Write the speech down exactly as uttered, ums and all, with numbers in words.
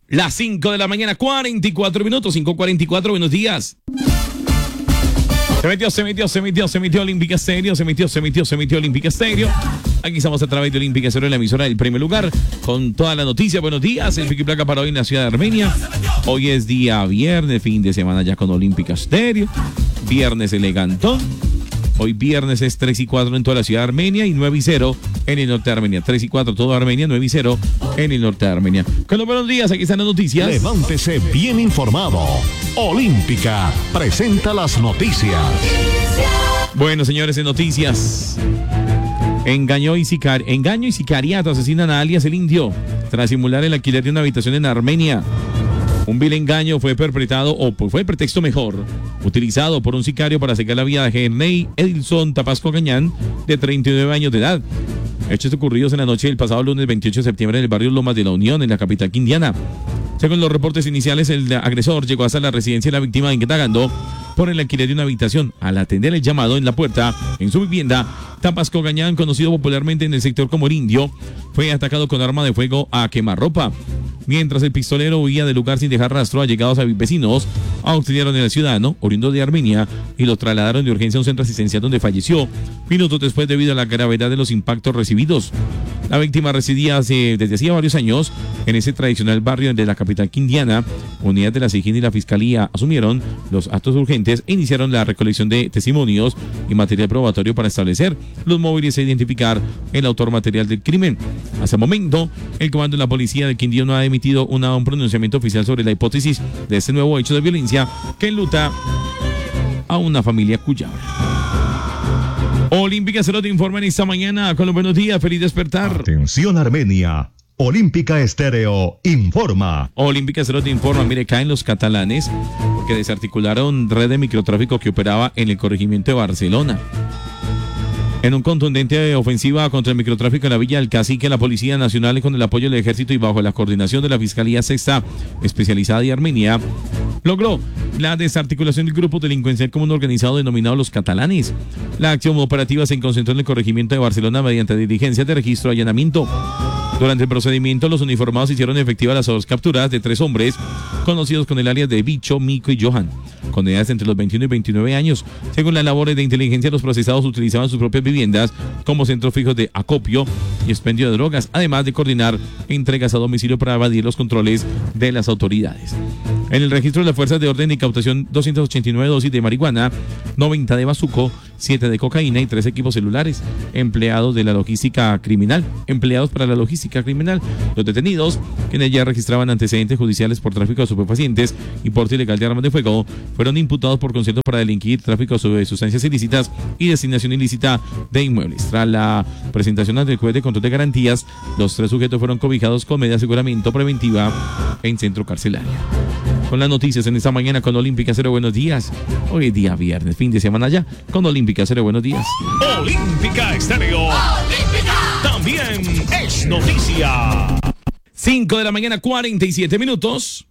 Las cinco de la mañana, cuarenta y cuatro minutos, cinco cuarenta y cuatro, buenos días. Se metió, se metió, se metió, se metió Olímpica Estéreo, se metió, se metió, se metió Olímpica Estéreo. Aquí estamos a través de Olímpica Estéreo, la emisora del primer lugar, con toda la noticia. Buenos días, el pico y placa para hoy en la ciudad de Armenia. Hoy es día viernes, fin de semana ya con Olímpica Estéreo. Viernes elegantón. Hoy viernes es tres y cuatro en toda la ciudad de Armenia y nueve y cero en el norte de Armenia. tres y cuatro toda Armenia, nueve y cero en el norte de Armenia. Con los buenos días, aquí están las noticias. Levántese bien informado. Olímpica presenta las noticias. Bueno, señores, en noticias. Engaño y, sicar Engaño y sicariato asesinan a alias el Indio tras simular el alquiler de una habitación en Armenia. Un vil engaño fue perpetrado, o fue el pretexto mejor, utilizado por un sicario para sacar la vida de Genei Edilson Tapasco Gañán, de treinta y nueve años de edad. Hechos ocurridos en la noche del pasado lunes veintiocho de septiembre en el barrio Lomas de la Unión, en la capital quindiana. Según los reportes iniciales, el agresor llegó hasta la residencia de la víctima indagando por el alquiler de una habitación. Al atender el llamado en la puerta, en su vivienda, Tapasco Gañán, conocido popularmente en el sector como el Indio, fue atacado con arma de fuego a quemarropa. Mientras el pistolero huía del lugar sin dejar rastro, allegados a vecinos auxiliaron al ciudadano, oriundo de Armenia, y lo trasladaron de urgencia a un centro asistencial donde falleció minutos después debido a la gravedad de los impactos recibidos. La víctima residía hace, desde hacía varios años en ese tradicional barrio de la capital quindiana. Unidades de la SIGIN y la Fiscalía asumieron los actos urgentes e iniciaron la recolección de testimonios y material probatorio para establecer los móviles e identificar el autor material del crimen. Hasta el momento, el comando de la policía de Quindío no ha emitido una, un pronunciamiento oficial sobre la hipótesis de este nuevo hecho de violencia que enluta a una familia cuyabra. Olímpica Estéreo te informa en esta mañana con los buenos días, feliz despertar. Atención Armenia, Olímpica Estéreo informa. Olímpica Estéreo te informa, mire, caen los catalanes porque desarticularon red de microtráfico que operaba en el corregimiento de Barcelona. En un contundente ofensiva contra el microtráfico en la Villa del Cacique, la Policía Nacional, con el apoyo del Ejército y bajo la coordinación de la Fiscalía Sexta Especializada de Armenia, logró la desarticulación del grupo delincuencial común organizado denominado Los Catalanes. La acción operativa se concentró en el corregimiento de Barcelona mediante diligencias de registro y allanamiento. Durante el procedimiento, los uniformados hicieron efectivas las dos capturas de tres hombres conocidos con el alias de Bicho, Mico y Johan, con edades entre los veintiuno y veintinueve años. Según las labores de inteligencia, los procesados utilizaban sus propias viviendas como centros fijos de acopio y expendio de drogas, además de coordinar entregas a domicilio para evadir los controles de las autoridades. En el registro de las fuerzas de orden, incautación doscientas ochenta y nueve dosis de marihuana, noventa de bazuco, siete de cocaína y tres equipos celulares, empleados de la logística criminal, empleados para la logística criminal. Los detenidos, quienes ya registraban antecedentes judiciales por tráfico de estupefacientes y porte ilegal de armas de fuego, fueron imputados por concierto para delinquir, tráfico de sustancias ilícitas y destinación ilícita de inmuebles. Tras la presentación ante el juez de control de garantías, los tres sujetos fueron cobijados con medida de aseguramiento preventiva en centro carcelario. Con las noticias en esta mañana con Olímpica Estéreo, buenos días. Hoy es día viernes, fin de semana ya, con Olímpica Estéreo, buenos días. Olímpica Estéreo. Olímpica También es noticia. cinco de la mañana, cuarenta y siete minutos.